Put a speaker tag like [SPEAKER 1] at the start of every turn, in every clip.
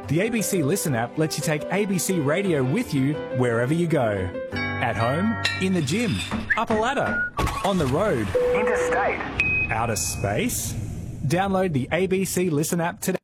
[SPEAKER 1] The ABC Listen app lets you take ABC Radio with you wherever you go. At home, in the gym, up a ladder, on the road, interstate, outer space. Download the ABC Listen app today.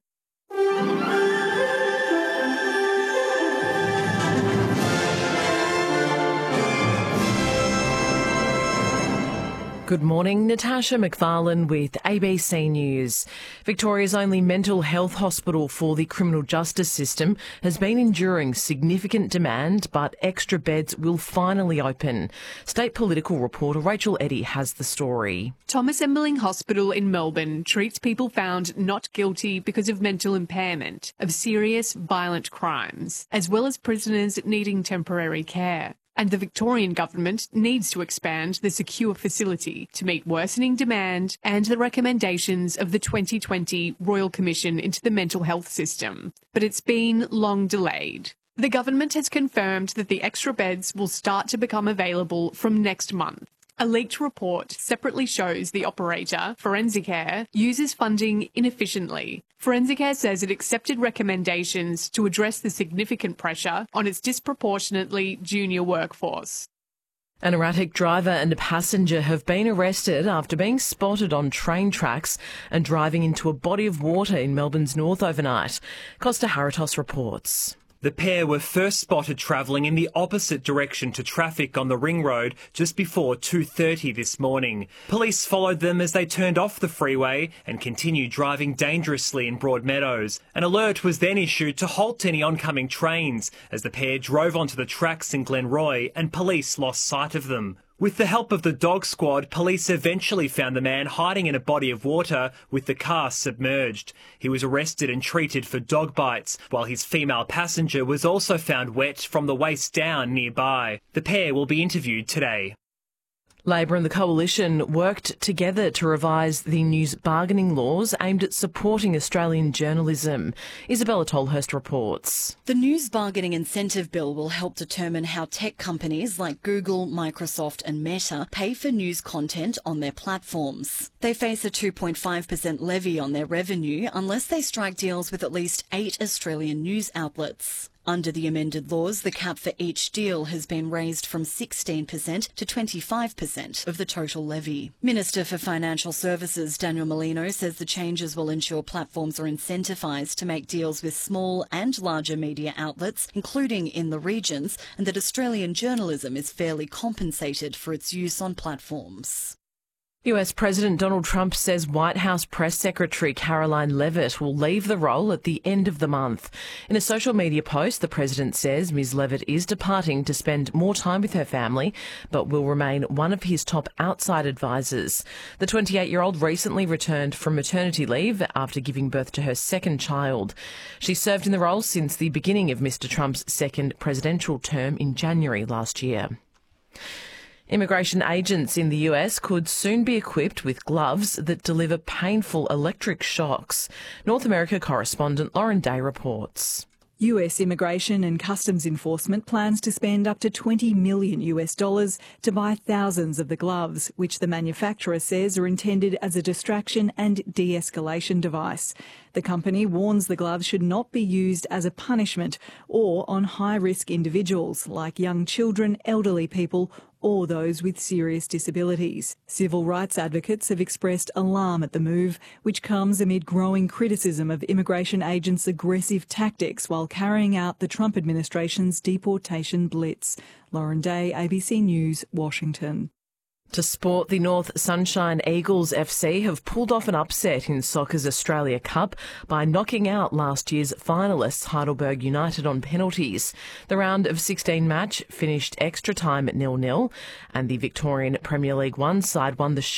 [SPEAKER 2] Good morning, Natasha McFarlane with ABC News. Victoria's only mental health hospital for the criminal justice system has been enduring significant demand, but extra beds will finally open. State political reporter Rachel Eddy has the story.
[SPEAKER 3] Thomas Emmerling Hospital in Melbourne treats people found not guilty because of mental impairment of serious violent crimes, as well as prisoners needing temporary care. And the Victorian government needs to expand the secure facility to meet worsening demand and the recommendations of the 2020 Royal Commission into the mental health system. But it's been long delayed. The government has confirmed that the extra beds will start to become available from next month. A leaked report separately shows the operator, Forensicare, uses funding inefficiently. Forensicare says it accepted recommendations to address the significant pressure on its disproportionately junior workforce.
[SPEAKER 2] An erratic driver and a passenger have been arrested after being spotted on train tracks and driving into a body of water in Melbourne's north overnight. Costa Haritos reports.
[SPEAKER 4] The pair were first spotted travelling in the opposite direction to traffic on the Ring Road just before 2:30 this morning. Police followed them as they turned off the freeway and continued driving dangerously in Broadmeadows. An alert was then issued to halt any oncoming trains as the pair drove onto the tracks in Glenroy and police lost sight of them. With the help of the dog squad, police eventually found the man hiding in a body of water with the car submerged. He was arrested and treated for dog bites, while his female passenger was also found wet from the waist down nearby. The pair will be interviewed today.
[SPEAKER 2] Labor and the Coalition worked together to revise the news bargaining laws aimed at supporting Australian journalism. Isabella Tolhurst reports.
[SPEAKER 5] The News Bargaining Incentive Bill will help determine how tech companies like Google, Microsoft and Meta pay for news content on their platforms. They face a 2.5% levy on their revenue unless they strike deals with at least 8 Australian news outlets. Under the amended laws, the cap for each deal has been raised from 16% to 25% of the total levy. Minister for Financial Services Daniel Molino says the changes will ensure platforms are incentivised to make deals with small and larger media outlets, including in the regions, and that Australian journalism is fairly compensated for its use on platforms.
[SPEAKER 2] US President Donald Trump says White House Press Secretary Caroline Leavitt will leave the role at the end of the month. In a social media post, the president says Ms. Leavitt is departing to spend more time with her family, but will remain one of his top outside advisors. The 28-year-old recently returned from maternity leave after giving birth to her second child. She served in the role since the beginning of Mr. Trump's second presidential term in January last year. Immigration agents in the US could soon be equipped with gloves that deliver painful electric shocks. North America correspondent Lauren Day reports.
[SPEAKER 6] US Immigration and Customs Enforcement plans to spend up to $20 million to buy thousands of the gloves, which the manufacturer says are intended as a distraction and de-escalation device. The company warns the gloves should not be used as a punishment or on high-risk individuals like young children, elderly people or those with serious disabilities. Civil rights advocates have expressed alarm at the move, which comes amid growing criticism of immigration agents' aggressive tactics while carrying out the Trump administration's deportation blitz. Lauren Day, ABC News, Washington.
[SPEAKER 2] To sport, the North Sunshine Eagles FC have pulled off an upset in soccer's Australia Cup by knocking out last year's finalists Heidelberg United on penalties. The round of 16 match finished extra time at 0-0 and the Victorian Premier League 1 side won the